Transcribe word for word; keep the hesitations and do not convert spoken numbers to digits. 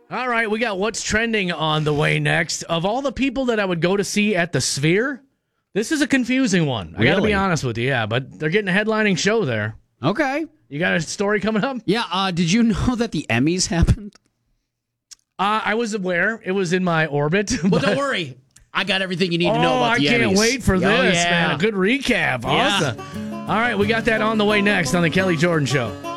All right, we got what's trending on the way next. Of all the people that I would go to see at the Sphere, this is a confusing one. I got to be Really? honest with you, yeah, but they're getting a headlining show there. Okay. You got a story coming up? Yeah, uh, did you know that the Emmys happened? Uh, I was aware. It was in my orbit. Well, but- don't worry. I got everything you need oh, to know about the I Emmys. can't wait for Oh, this, yeah. man. A good recap. Yeah. Awesome. All right, we got that on the way next on the Kelly Jordan Show.